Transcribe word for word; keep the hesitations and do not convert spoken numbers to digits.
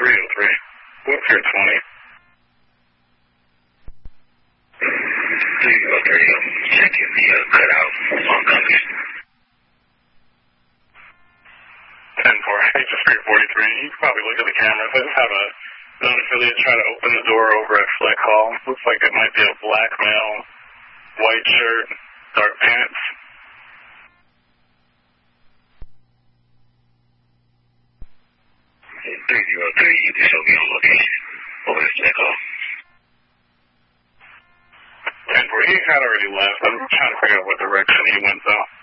three oh three. What's your twenty? three oh three, I'm checking the uh, cutout on company. ten four, H S three forty-three. You can probably look at the cameras. I just have a known affiliate try to open the door over at Flick Hall. Looks like it might be a black male, white shirt, dark pants. three oh three, you can show me on location over at Flick Hall. ten four, he had already left. I'm trying to figure out what direction he went though.